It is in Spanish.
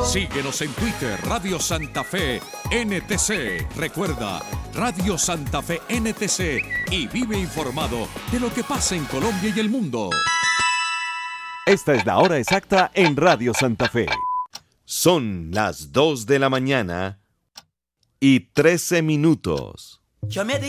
Síguenos en Twitter, Radio Santa Fe NTC. Recuerda, Radio Santa Fe NTC y vive informado de lo que pasa en Colombia y el mundo. Esta es la hora exacta en Radio Santa Fe. Son las 2 de la mañana y 13 minutos. Yo me